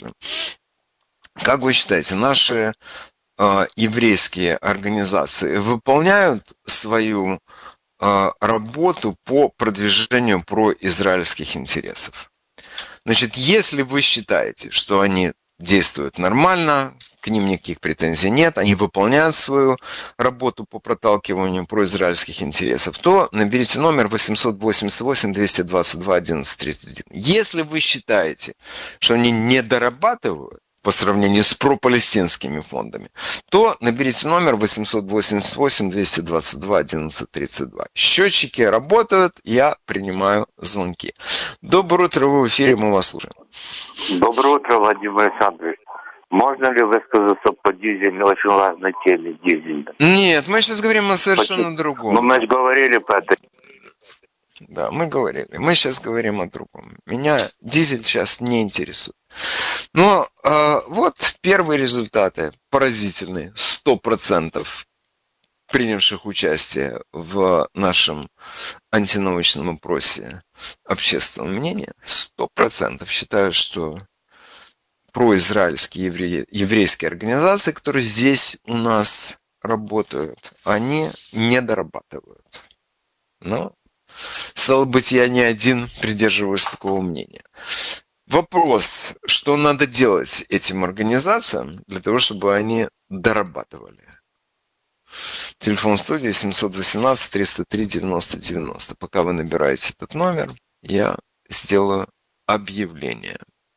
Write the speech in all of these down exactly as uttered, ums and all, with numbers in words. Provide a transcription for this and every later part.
посмотрим. Как вы считаете, наши э, еврейские организации выполняют свою э, работу по продвижению произраильских интересов? Значит, если вы считаете, что они действуют нормально, к ним никаких претензий нет, они выполняют свою работу по проталкиванию произраильских интересов, то наберите номер восемьсот восемьдесят восемь двести двадцать два одиннадцать тридцать один. Если вы считаете, что они не дорабатывают по сравнению с пропалестинскими фондами, то наберите номер восемьсот восемьдесят восемь двести двадцать два одиннадцать тридцать два. Счетчики работают, я принимаю звонки. Доброе утро, вы в эфире, мы вас слушаем. Доброе утро, Владимир Александрович. Можно ли высказаться по дизелю, очень важной теме дизеля? Нет, мы сейчас говорим о совершенно Почему? другом. Ну, мы же говорили по этой. Да, мы говорили. Мы сейчас говорим о другом. Меня дизель сейчас не интересует. Но э, вот первые результаты поразительные. сто процентов принявших участие в нашем антинаучном опросе общественного мнения, сто процентов считают, что произраильские евре... еврейские организации, которые здесь у нас работают, они не дорабатывают. Но, стало быть, я не один придерживаюсь такого мнения. Вопрос, что надо делать этим организациям для того, чтобы они дорабатывали. Телефон студии семьсот восемнадцать триста три девяносто девяносто. Пока вы набираете этот номер, я сделаю объявление.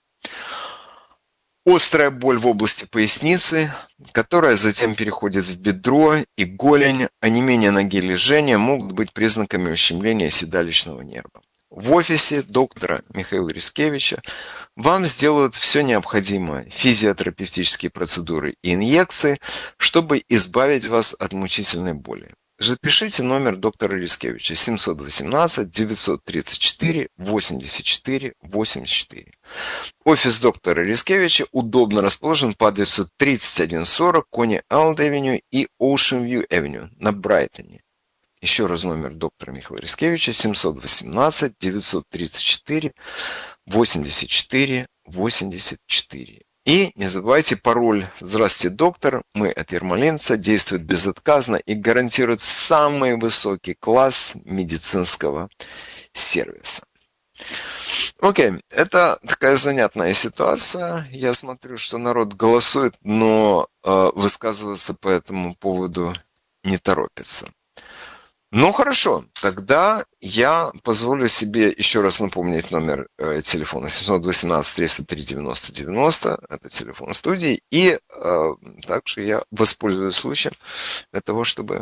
Острая боль в области поясницы, которая затем переходит в бедро и голень, онемение ноги или жжение могут быть признаками ущемления седалищного нерва. В офисе доктора Михаила Рискевича вам сделают все необходимое, физиотерапевтические процедуры и инъекции, чтобы избавить вас от мучительной боли. Запишите номер доктора Рискевича семьсот восемнадцать девятьсот тридцать четыре восемьдесят четыре восемьдесят четыре. Офис доктора Рискевича удобно расположен по адресу тридцать один сорок Кони-Айленд-Авеню и Оушен-Вью-Авеню на Брайтоне. Еще раз номер доктора Михаила Рискевича семьсот восемнадцать девятьсот тридцать четыре восемьдесят четыре восемьдесят четыре. И не забывайте пароль «Здравствуйте, доктор». Мы от Ермолинца, действует безотказно и гарантирует самый высокий класс медицинского сервиса. Окей, это такая занятная ситуация. Я смотрю, что народ голосует, но э, высказываться по этому поводу не торопится. Ну хорошо, тогда я позволю себе еще раз напомнить номер э, телефона семьсот восемнадцать триста три девяносто девяносто, это телефон студии, и э, также я воспользуюсь случаем для того, чтобы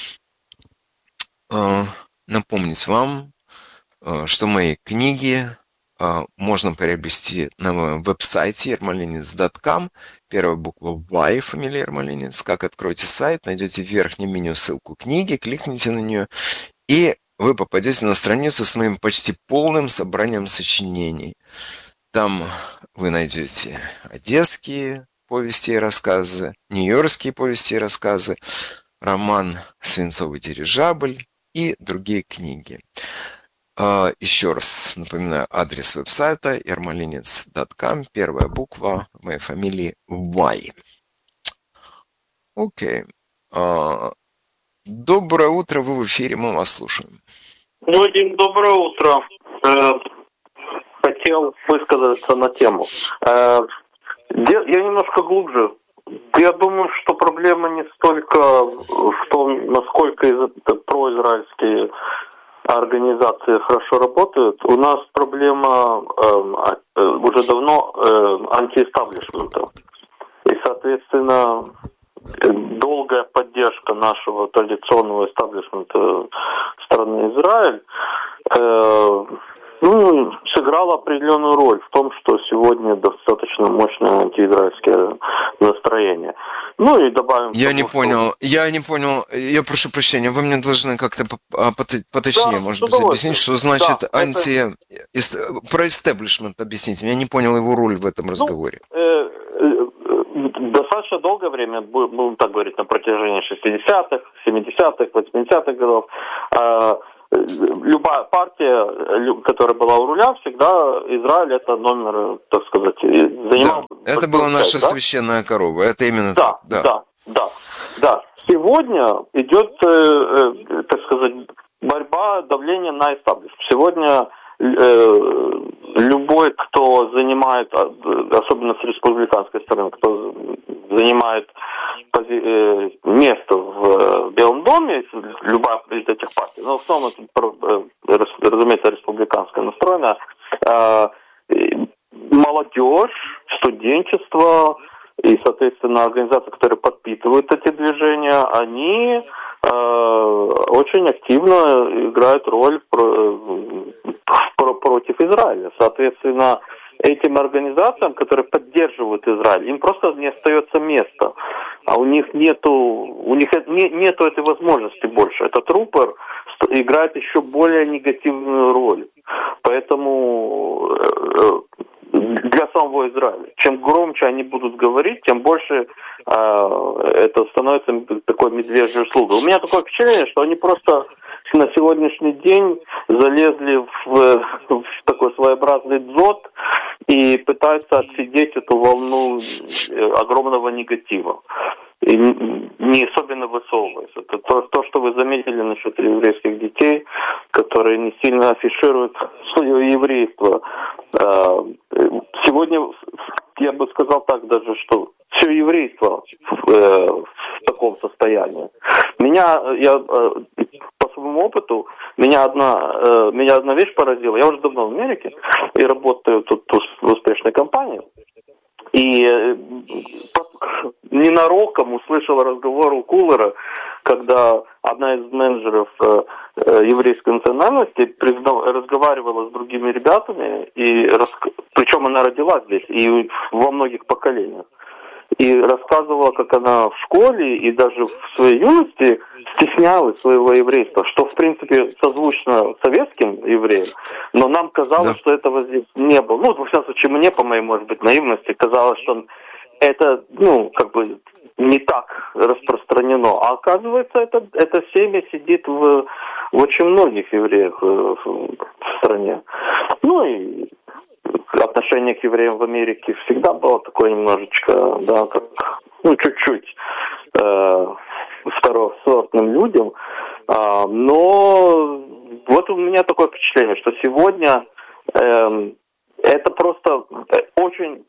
э, напомнить вам, э, что мои книги э, можно приобрести на моем веб-сайте ермолинец точка ком. Первая буква Y, фамилия Ермолинец. Как откроете сайт, найдете в верхнем меню ссылку книги, кликните на нее, и вы попадете на страницу с моим почти полным собранием сочинений. Там вы найдете одесские повести и рассказы, нью-йоркские повести и рассказы, роман «Свинцовый дирижабль» и другие книги. Еще раз напоминаю, адрес веб-сайта ермолинец точка ком, первая буква моей фамилии Y. Окей. Доброе утро, вы в эфире, мы вас слушаем. Вадим, доброе утро. Хотел высказаться на тему. Я немножко глубже. Я думаю, что проблема не столько в том, насколько произраильские организации хорошо работают. У нас проблема э, уже давно э, антиэстаблишмента. И, соответственно, долгая поддержка нашего традиционного эстаблишмента страны Израиль э, ну, сыграла определенную роль в том, что сегодня достаточно мощное антиизраильское настроение. Ну и добавим... Я тому, не понял, что... я не понял, я прошу прощения, вы мне должны как-то поточнее, да, может быть, объяснить, что значит да, анти... Это... про эстаблишмент объяснить. Я не понял его роль в этом разговоре. Ну, э, э, достаточно долгое время, будем так говорить, на протяжении шестидесятых, семидесятых, восьмидесятых годов, э, любая партия, которая была у руля, всегда Израиль это номер, так сказать, занимал да. Это была наша да? священная корова, это именно да, так. Да, да, да, да. Сегодня идет, э, э, так сказать, борьба, давление на истаблишмент. Сегодня э, любой, кто занимает, особенно с республиканской стороны, кто занимает э, место в Белом доме, любая из этих партий, но в основном это, разумеется, республиканская настроена, э, молодежь, студенчество и, соответственно, организации, которые подпитывают эти движения, они э, очень активно играют роль про, про, против Израиля. Соответственно, этим организациям, которые поддерживают Израиль, им просто не остается места. А у них нету, у них не, нету этой возможности больше. Этот рупор играет еще более негативную роль. Поэтому для самого Израиля. Чем громче они будут говорить, тем больше э, это становится такой медвежьей услугой. У меня такое впечатление, что они просто на сегодняшний день залезли в, в такой своеобразный дзот и пытаются отсидеть эту волну огромного негатива. И не особенно высовываясь. Это то, то, что вы заметили насчет еврейских детей, которые не сильно афишируют свое еврейство. Сегодня, я бы сказал так даже, что все еврейство в, в таком состоянии. Меня, я по своему опыту, меня одна, меня одна вещь поразила. Я уже давно в Америке и работаю тут в успешной компании. И ненароком услышал разговор у Кулера, когда одна из менеджеров э, э, еврейской национальности признав, разговаривала с другими ребятами, и рас... причем она родилась здесь и во многих поколениях. И рассказывала, как она в школе и даже в своей юности стеснялась своего еврейства, что, в принципе, созвучно советским евреям, но нам казалось, да. что этого здесь не было. Ну, во всяком случае, мне, по моей, может быть, наивности, казалось, что это, ну, как бы не так распространено. А оказывается, это, это семя сидит в, в очень многих евреях в, в стране. Ну и отношение к евреям в Америке всегда было такое немножечко, да, как, ну, чуть-чуть э, второсортным людям. А, но вот у меня такое впечатление, что сегодня э, это просто очень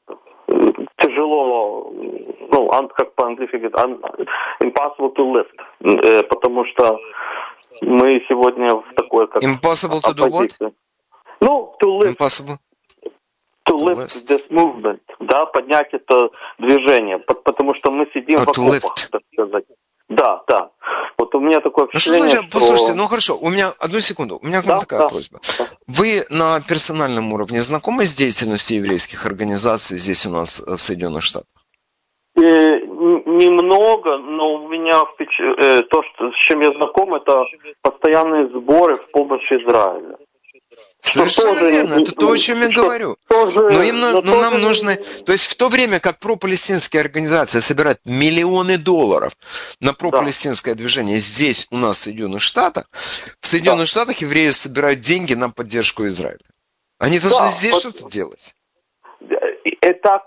тяжело, ну, как по-английски говорят, impossible to lift, э, потому что мы сегодня в такой, как impossible to do what? Ну, to lift. Impossible. To lift this movement, да, поднять это движение, потому что мы сидим oh, в окопах, так сказать. Да, да. Вот у меня такое впечатление, ну, что, значит, что... Послушайте, ну хорошо, у меня, одну секунду, у меня к вам да, такая да. просьба. Вы на персональном уровне знакомы с деятельностью еврейских организаций здесь у нас в Соединенных Штатах? Э, немного, но у меня впеч... э, то, что, с чем я знаком, это постоянные сборы в помощь Израилю. Совершенно тоже, верно, это то, о чем я говорю. Тоже, но им, но но нам тоже... нужны... То есть в то время, как пропалестинские организации собирают миллионы долларов на пропалестинское да. движение здесь, у нас в Соединенных Штатах, в Соединенных да. Штатах евреи собирают деньги на поддержку Израиля. Они должны да, здесь под... что-то делать. Это...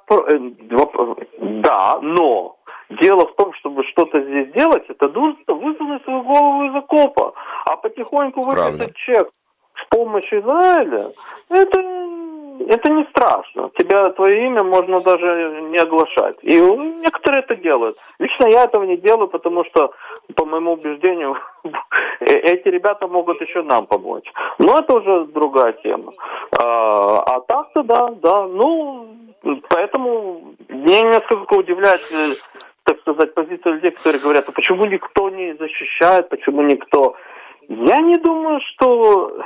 Да, но... Дело в том, чтобы что-то здесь делать, это нужно высунуть свою голову из окопа, а потихоньку выписать чек в помощь Израиля, это, это не страшно. Тебя, твое имя можно даже не оглашать. И некоторые это делают. Лично я этого не делаю, потому что, по моему убеждению, эти ребята могут еще нам помочь. Но это уже другая тема. А, а так-то да, да. Ну, поэтому меня несколько удивляет, так сказать, позиция людей, которые говорят, а почему никто не защищает, почему никто... Я не думаю, что...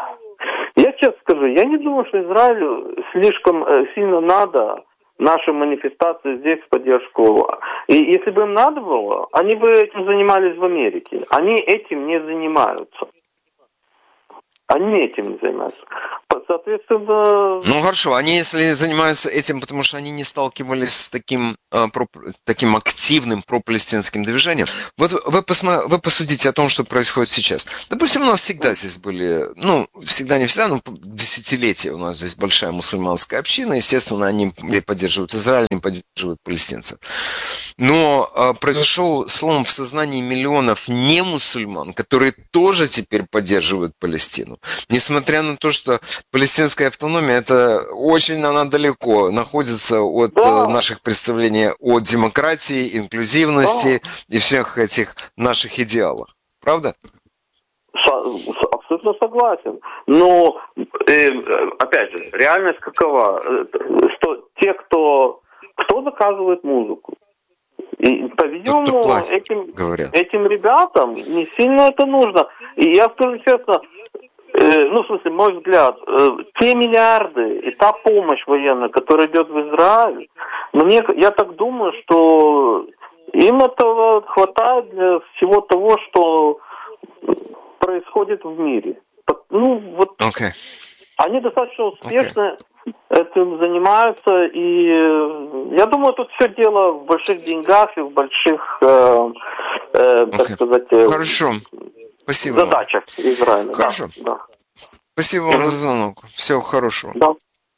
Я честно скажу, я не думаю, что Израилю слишком сильно надо наши манифестации здесь в поддержку. И если бы им надо было, они бы этим занимались в Америке. Они этим не занимаются. Они этим не занимаются. соответственно... Ну хорошо, они если занимаются этим, потому что они не сталкивались с таким, э, про, таким активным пропалестинским движением. Вот вы, посма, вы посудите о том, что происходит сейчас. Допустим, у нас всегда здесь были, ну, всегда не всегда, но десятилетия у нас здесь большая мусульманская община. Естественно, они поддерживают Израиль, они поддерживают палестинцев. Но э, произошел слом в сознании миллионов немусульман, которые тоже теперь поддерживают Палестину. Несмотря на то, что палестинская автономия, это очень она далеко находится от да. наших представлений о демократии, инклюзивности да. и всех этих наших идеалах. Правда? Абсолютно согласен. Но, э, опять же, реальность какова? Что, те, кто, кто заказывает музыку? И, по-видимому, этим, этим ребятам не сильно это нужно. И я скажу честно, э, ну, в смысле, мой взгляд, э, те миллиарды и та помощь военная, которая идет в Израиль, мне, я так думаю, что им этого хватает для всего того, что происходит в мире. Ну, вот okay. они достаточно успешно okay. этим занимаются, и я думаю, тут все дело в больших деньгах и в больших, э, э, okay. так сказать, Хорошо. Спасибо. задачах Израиля. Хорошо. Да, да. Спасибо вам mm-hmm. за звонок. Всего хорошего. Да.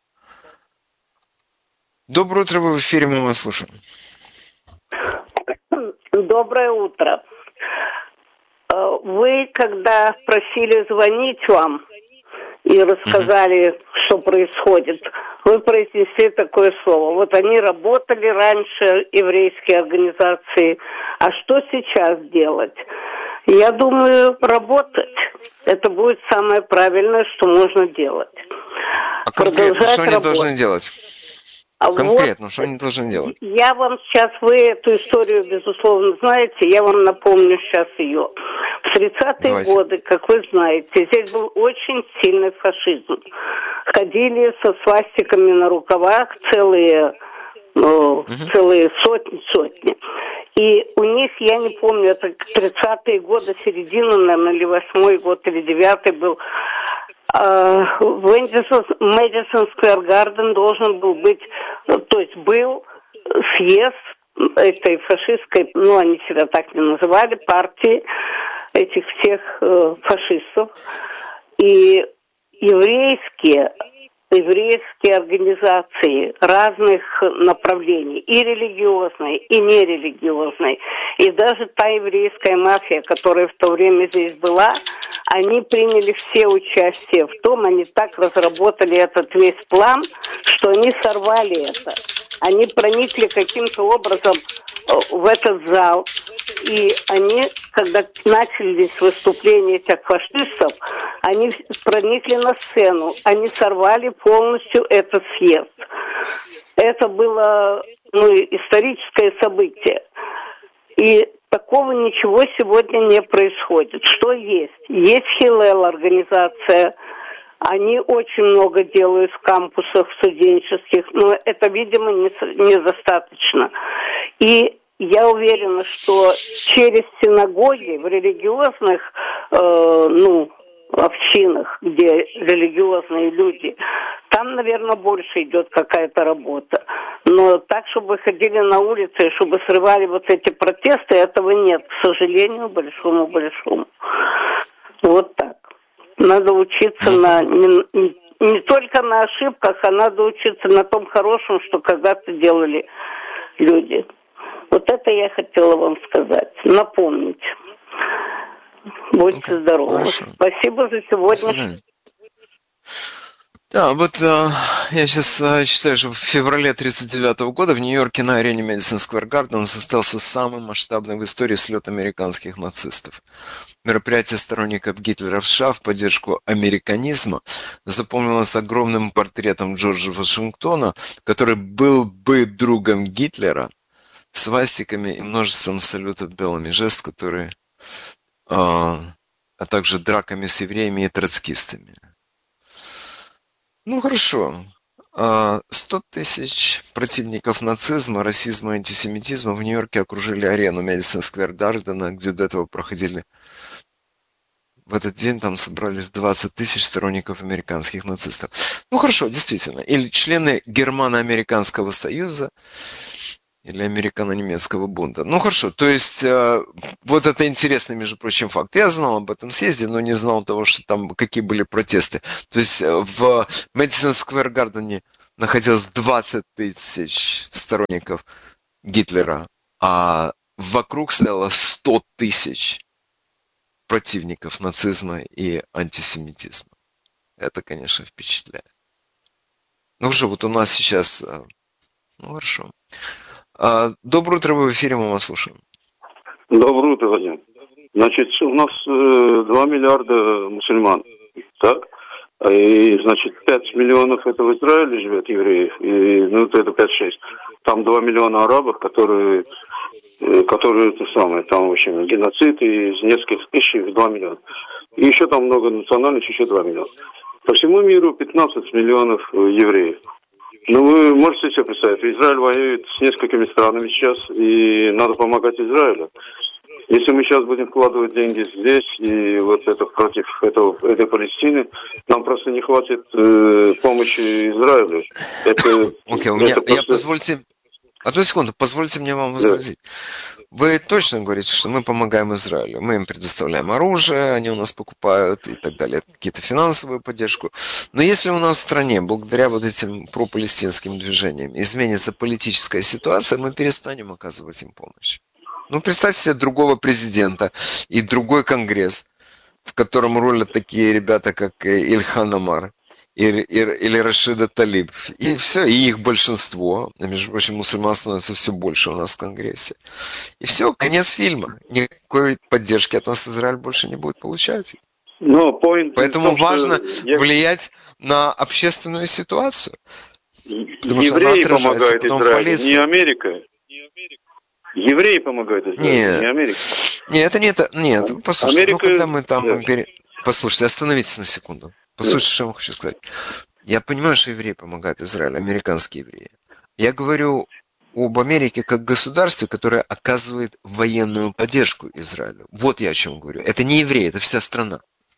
Доброе утро, вы в эфире, мы вас слушаем. Доброе утро. Вы, когда просили звонить вам и рассказали, mm-hmm. что происходит, вы произнесли такое слово. Вот они работали раньше, еврейские организации, а что сейчас делать? Я думаю, работать. Это будет самое правильное, что можно делать. А конкретно, что они должны делать? Конкретно, вот, что они должны делать? Я вам сейчас, вы эту историю, безусловно, знаете, я вам напомню сейчас ее. В тридцатые Давайте. годы, как вы знаете, здесь был очень сильный фашизм. Ходили со свастиками на рукавах целые, ну, угу. целые сотни, сотни. И у них, я не помню, это тридцатые годы, середина, наверное, или восьмой год, или девятый был, в Мэдисон Сквер Гарден должен был быть, то есть был съезд этой фашистской, ну, они себя так не называли, партии этих всех э, фашистов. И еврейские, еврейские организации разных направлений, и религиозной, и нерелигиозной, и даже та еврейская мафия, которая в то время здесь была, они приняли все участие в том, они так разработали этот весь план, что они сорвали это. Они проникли каким-то образом в этот зал, и они, когда начались выступления этих фашистов, они проникли на сцену, они сорвали полностью этот съезд. Это было, ну, историческое событие. И такого ничего сегодня не происходит. Что есть? Есть Хиллел организация. Они очень много делают в кампусах студенческих, но это, видимо, недостаточно. И я уверена, что через синагоги в религиозных, э, ну, общинах, где религиозные люди, там, наверное, больше идет какая-то работа. Но так, чтобы ходили на улице, чтобы срывали вот эти протесты, этого нет, к сожалению, большому-большому. Вот так. Надо учиться на не, не, не только на ошибках, а надо учиться на том хорошем, что когда-то делали люди. Вот это я хотела вам сказать, напомнить. Будьте okay. здоровы. Хорошо. Спасибо за сегодня. Да, вот э, я сейчас э, считаю, что в феврале тридцать девятого года в Нью-Йорке на арене Мэдисон Сквер Гарден состоялся самый масштабный в истории слет американских нацистов. Мероприятие сторонников Гитлера в США в поддержку американизма запомнилось огромным портретом Джорджа Вашингтона, который был бы другом Гитлера, свастиками и множеством салютов белыми, жест, который, э, а также драками с евреями и троцкистами. Ну хорошо. сто тысяч противников нацизма, расизма и антисемитизма в Нью-Йорке окружили арену Мэдисон Сквер Гардена, где до этого проходили в этот день там собрались двадцать тысяч сторонников американских нацистов. Ну хорошо, действительно. Или члены Германо-Американского союза, или американо-немецкого бунта. Ну хорошо, то есть э, вот это интересный, между прочим, факт. Я знал об этом съезде, но не знал того, что там какие были протесты. То есть в Мэдисон Сквер Гардене находилось двадцать тысяч сторонников Гитлера, а вокруг стояло сто тысяч противников нацизма и антисемитизма. Это, конечно, впечатляет. Ну уже вот у нас сейчас... Ну хорошо. Доброе утро, вы в эфире, мы вас слушаем. Доброе утро, Вадим. Значит, у нас э, два миллиарда мусульман, так? И, значит, пять миллионов это в Израиле живет евреев, и, ну, это пять-шесть. Там два миллиона арабов, которые, э, которые, это самое, там, в общем, геноцид, и из нескольких тысяч два миллиона. И еще там много национальностей, еще два миллиона. По всему миру пятнадцать миллионов евреев. Ну, вы можете себе представить, Израиль воюет с несколькими странами сейчас, и надо помогать Израилю. Если мы сейчас будем вкладывать деньги здесь, и вот это против этого, этой Палестины, нам просто не хватит э, помощи Израилю. Это, Окей, okay, у меня, просто... я позвольте... Одну секунду, позвольте мне вам возразить. Да. Вы точно говорите, что мы помогаем Израилю. Мы им предоставляем оружие, они у нас покупают и так далее, какие-то финансовую поддержку. Но если у нас в стране, благодаря вот этим пропалестинским движениям, изменится политическая ситуация, мы перестанем оказывать им помощь. Ну, представьте себе другого президента и другой конгресс, в котором рулят такие ребята, как Ильхан Омар. Или, или Рашида Талиб. И все, и их большинство. Между прочим, мусульман становится все больше у нас в Конгрессе. И все, конец фильма. Никакой поддержки от нас Израиль больше не будет получать. Но Поэтому том, важно я... влиять на общественную ситуацию. Потому евреи что помогают Израилю, не Америка. Евреи помогают Израилю, нет. не Америка. Нет, это не это. Нет, послушайте, Америка... ну когда мы там... Да. Пере... Послушайте, остановитесь на секунду. Послушайте, что я вам хочу сказать. Я понимаю, что евреи помогают Израилю, американские евреи. Я говорю об Америке как государстве, которое оказывает военную поддержку Израилю. Вот я о чем говорю. Это не евреи, это вся страна.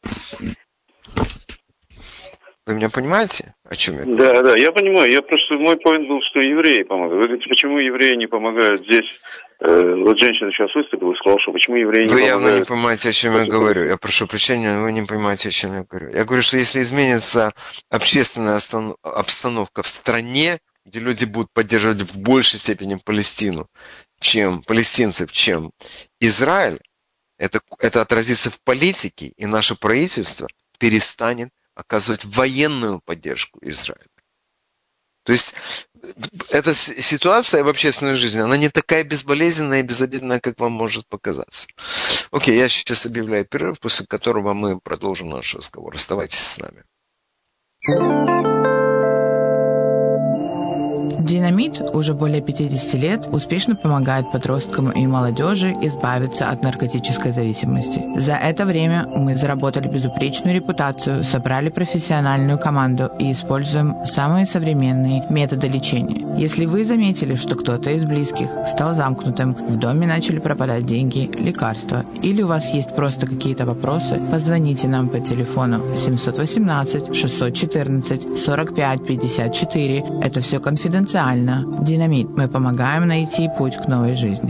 Вы меня понимаете, о чем я говорю? Да, да, я понимаю. Я просто, мой поинт был, что евреи помогают. Вы говорите, почему евреи не помогают здесь? Э, вот женщина сейчас выступила и сказала, что почему евреи не вы помогают. Вы явно не понимаете, о чем я говорю. Я прошу прощения, вы не понимаете, о чем я говорю. Я говорю, что если изменится общественная обстановка в стране, где люди будут поддерживать в большей степени Палестину, чем палестинцев, чем Израиль, это, это отразится в политике, и наше правительство перестанет оказывать военную поддержку Израилю. То есть эта ситуация в общественной жизни, она не такая безболезненная и безобидная, как вам может показаться. Окей, я сейчас объявляю перерыв, после которого мы продолжим наш разговор. Оставайтесь с нами. Динамит уже более пятьдесят лет успешно помогает подросткам и молодежи избавиться от наркотической зависимости. За это время мы заработали безупречную репутацию, собрали профессиональную команду и используем самые современные методы лечения. Если вы заметили, что кто-то из близких стал замкнутым, в доме начали пропадать деньги, лекарства, или у вас есть просто какие-то вопросы, позвоните нам по телефону семь один восемь шесть один четыре сорок пять пятьдесят четыре. Это все конфиденциально. Динамит. Мы помогаем найти путь к новой жизни.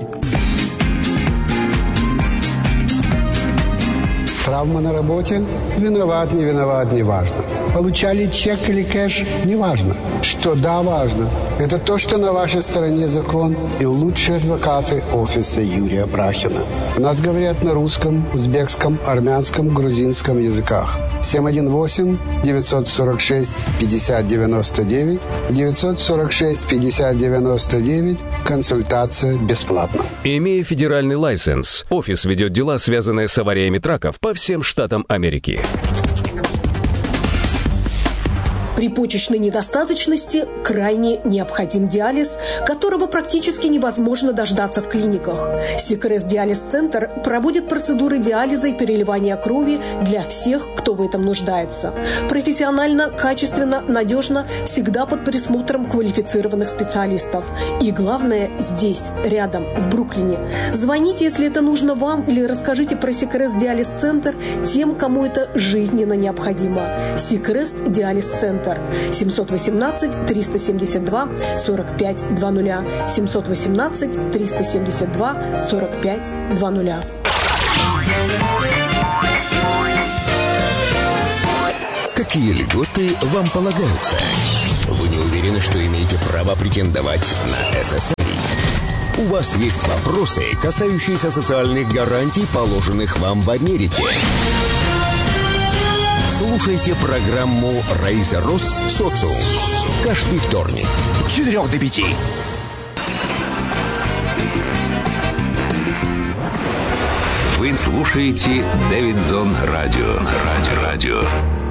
Травма на работе? Виноват, не виноват, не важно. Получали чек или кэш? Не важно. Что да, важно. Это то, что на вашей стороне закон и лучшие адвокаты офиса Юрия Брахина. У нас говорят на русском, узбекском, армянском, грузинском языках. семь один восемь девятьсот сорок шесть пятьдесят девяносто девять девятьсот сорок шесть пятьдесят девяносто девять. Консультация бесплатна. Имея федеральный лайсенс, офис ведет дела, связанные с авариями траков по всем штатам Америки. При почечной недостаточности крайне необходим диализ, которого практически невозможно дождаться в клиниках. Сикрест Диализ-центр проводит процедуры диализа и переливания крови для всех, кто в этом нуждается. Профессионально, качественно, надежно, всегда под присмотром квалифицированных специалистов. И главное, здесь, рядом, в Бруклине. Звоните, если это нужно вам, или расскажите про Сикрест Диализ-центр тем, кому это жизненно необходимо. Сикрест Диализ-центр. семь один восемь триста семьдесят два сорок пять двадцать. семь один восемь триста семьдесят два сорок пять двадцать. Какие льготы вам полагаются? Вы не уверены, что имеете право претендовать на эс эс эй? У вас есть вопросы, касающиеся социальных гарантий, положенных вам в Америке? Слушайте программу «Райзер Росс. Социум» каждый вторник с четырёх до пяти. Вы слушаете Дэвидсон Радио. Радио. Радио.